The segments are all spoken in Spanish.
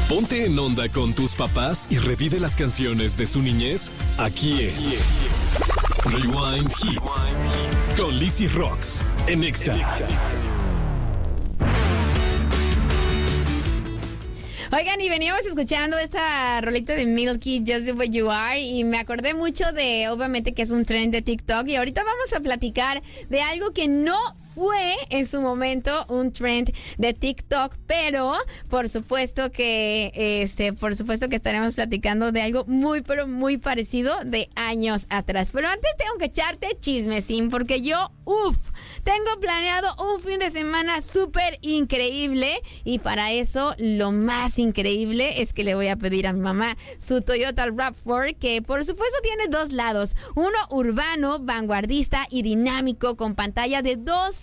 Ponte en onda con tus papás y revive las canciones de su niñez aquí en Rewind Hits con Lizzy Rocks en Exa. Oigan, y veníamos escuchando esta rolita de Milky, Just the Way You Are, y me acordé mucho de, obviamente, que es un trend de TikTok, y ahorita vamos a platicar de algo que no fue en su momento un trend de TikTok, pero por supuesto que estaremos platicando de algo muy, pero muy parecido de años atrás. Pero antes tengo que echarte chismecín, porque yo, tengo planeado un fin de semana súper increíble, y para eso lo más increíble es que le voy a pedir a mi mamá su Toyota RAV4, que por supuesto tiene dos lados, uno urbano, vanguardista y dinámico, con pantalla de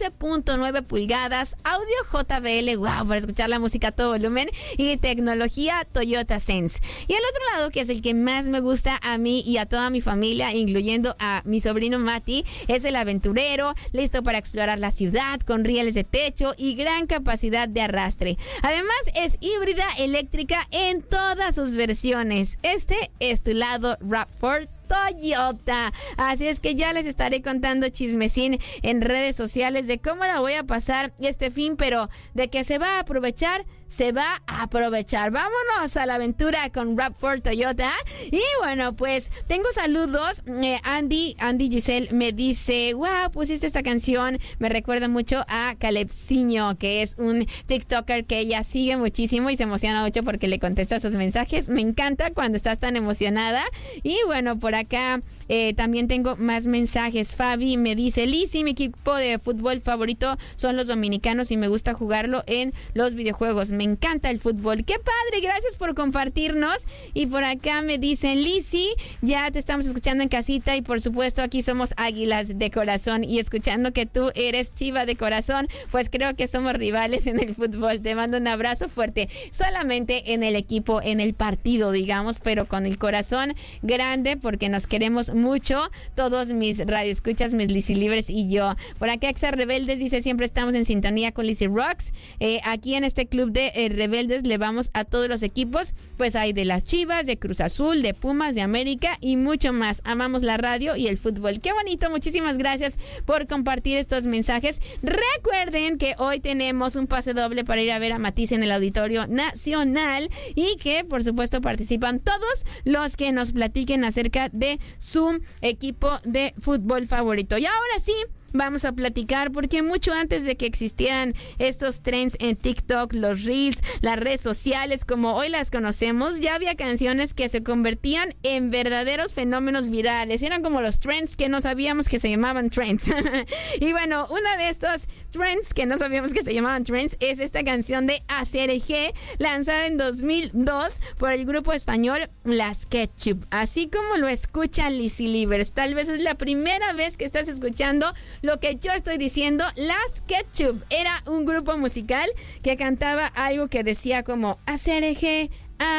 12.9 pulgadas, audio JBL, para escuchar la música a todo volumen, y tecnología Toyota Sense. Y el otro lado, que es el que más me gusta a mí y a toda mi familia, incluyendo a mi sobrino Mati, es el aventurero, listo para explorar la ciudad, con rieles de techo y gran capacidad de arrastre. Además, es híbrida eléctrica en todas sus versiones. Este es tu lado RAV4 Toyota. Así es que ya les estaré contando chismecín en redes sociales de cómo la voy a pasar este fin, pero de que se va a aprovechar, se va a aprovechar. Vámonos a la aventura con RAV4 Toyota. Y bueno, pues tengo saludos. Andy Giselle me dice, pusiste esta canción, me recuerda mucho a Calepsinho, que es un TikToker que ella sigue muchísimo y se emociona mucho porque le contesta sus mensajes. Me encanta cuando estás tan emocionada. Y bueno, por acá también tengo más mensajes. Fabi me dice, Lizzy, mi equipo de fútbol favorito son los dominicanos y me gusta jugarlo en los videojuegos. Me encanta el fútbol. ¡Qué padre! Gracias por compartirnos. Y por acá me dicen, Lizzy, ya te estamos escuchando en casita y por supuesto aquí somos águilas de corazón, y escuchando que tú eres chiva de corazón, pues creo que somos rivales en el fútbol. Te mando un abrazo fuerte. Solamente en el equipo, en el partido, digamos, pero con el corazón grande, porque nos queremos mucho, todos mis radioescuchas, mis Lizzy Libres y yo. Por acá Exa Rebeldes dice, siempre estamos en sintonía con Lizzy Rocks. Aquí en este club de Rebeldes le vamos a todos los equipos, pues hay de las Chivas, de Cruz Azul, de Pumas, de América y mucho más. Amamos la radio y el fútbol. ¡Qué bonito! Muchísimas gracias por compartir estos mensajes. Recuerden que hoy tenemos un pase doble para ir a ver a Matiz en el Auditorio Nacional, y que por supuesto participan todos los que nos platiquen acerca de su equipo de fútbol favorito. Y ahora sí, vamos a platicar, porque mucho antes de que existieran estos trends en TikTok, los Reels, las redes sociales como hoy las conocemos, ya había canciones que se convertían en verdaderos fenómenos virales. Eran como los trends que no sabíamos que se llamaban trends. Y bueno, uno de estos trends que no sabíamos que se llamaban trends es esta canción de ACRG, lanzada en 2002 por el grupo español Las Ketchup. Así como lo escuchan, Lizzy Livers, tal vez es la primera vez que estás escuchando lo que yo estoy diciendo. Las Ketchup era un grupo musical que cantaba algo que decía como ACRG,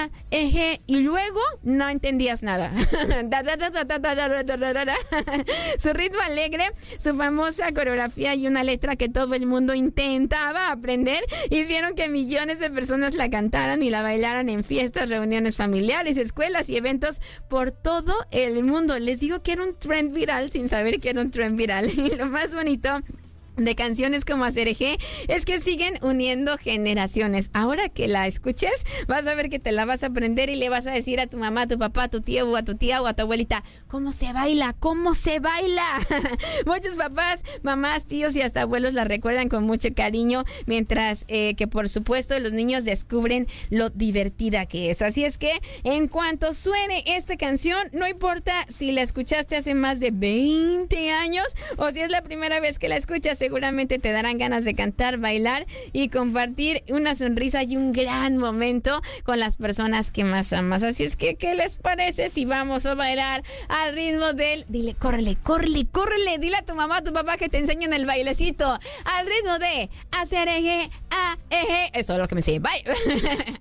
y luego no entendías nada. Su ritmo alegre, su famosa coreografía y una letra que todo el mundo intentaba aprender hicieron que millones de personas la cantaran y la bailaran en fiestas, reuniones familiares, escuelas y eventos por todo el mundo. Les digo que era un trend viral sin saber que era un trend viral. Y lo más bonito de canciones como ACRG es que siguen uniendo generaciones. Ahora que la escuches, vas a ver que te la vas a aprender y le vas a decir a tu mamá, a tu papá, a tu tío o a tu tía o a tu abuelita, ¿cómo se baila? ¿Cómo se baila? Muchos papás, mamás, tíos y hasta abuelos la recuerdan con mucho cariño, mientras que por supuesto los niños descubren lo divertida que es. Así es que en cuanto suene esta canción, no importa si la escuchaste hace más de 20 años o si es la primera vez que la escuchas, seguramente te darán ganas de cantar, bailar y compartir una sonrisa y un gran momento con las personas que más amas. Así es que, ¿qué les parece si vamos a bailar al ritmo del... Dile, córrele, dile a tu mamá, a tu papá que te enseñen el bailecito al ritmo de ACRG, AEG. Eso es lo que me sigue. Bye.